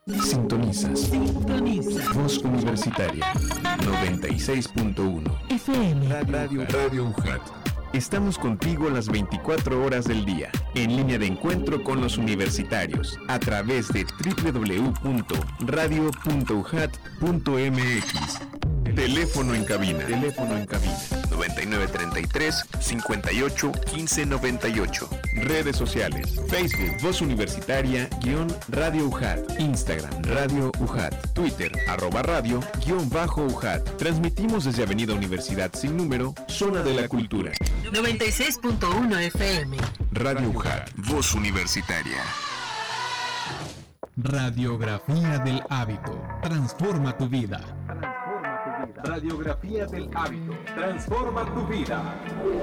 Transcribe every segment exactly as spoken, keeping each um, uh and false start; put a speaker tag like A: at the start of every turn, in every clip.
A: Sintonizas. Sintoniza. Voz Universitaria. noventa y seis punto uno.
B: F M.
A: Radio, Radio U J A T. Estamos contigo las veinticuatro horas del día, en línea de encuentro con los universitarios, a través de doble u doble u doble u punto radio punto u j a t punto m x. Teléfono en cabina. Teléfono en cabina. noventa y nueve treinta y tres, cincuenta y ocho, quince noventa y ocho. Redes sociales. Facebook, Voz Universitaria, guión Radio U J A T. Instagram, Radio U J A T. Twitter, arroba radio, guión bajo U J A T. Transmitimos desde Avenida Universidad sin número, Zona de la Cultura.
B: noventa y seis punto uno F M.
A: Radio U J A T. Voz Universitaria.
C: Radiografía del hábito. Transforma tu vida.
D: Radiografía del hábito. Transforma tu vida.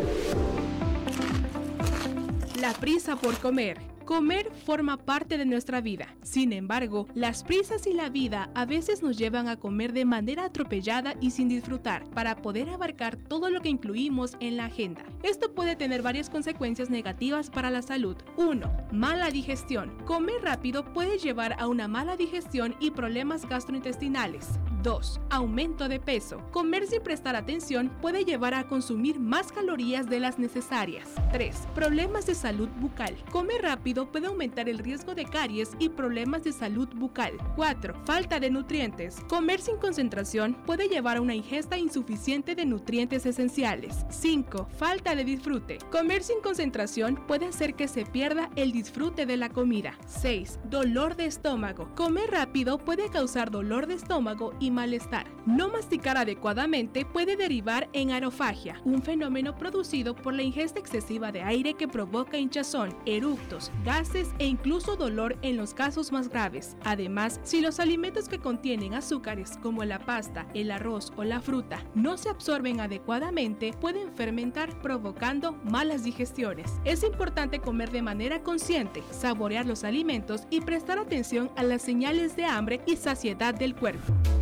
E: La prisa por comer. Comer forma parte de nuestra vida. Sin embargo, las prisas y la vida a veces nos llevan a comer de manera atropellada y sin disfrutar, para poder abarcar todo lo que incluimos en la agenda. Esto puede tener varias consecuencias negativas para la salud. uno. Mala digestión. Comer rápido puede llevar a una mala digestión y problemas gastrointestinales. dos. Aumento de peso. Comer sin prestar atención puede llevar a consumir más calorías de las necesarias. tres. Problemas de salud bucal. Comer rápido puede aumentar el riesgo de caries y problemas de salud bucal. cuatro. Falta de nutrientes. Comer sin concentración puede llevar a una ingesta insuficiente de nutrientes esenciales. cinco. Falta de disfrute. Comer sin concentración puede hacer que se pierda el disfrute de la comida. seis. Dolor de estómago. Comer rápido puede causar dolor de estómago y malestar. No masticar adecuadamente puede derivar en aerofagia, un fenómeno producido por la ingesta excesiva de aire que provoca hinchazón, eructos, gases e incluso dolor en los casos más graves. Además, si los alimentos que contienen azúcares como la pasta, el arroz o la fruta no se absorben adecuadamente, pueden fermentar provocando malas digestiones. Es importante comer de manera consciente, saborear los alimentos y prestar atención a las señales de hambre y saciedad del cuerpo.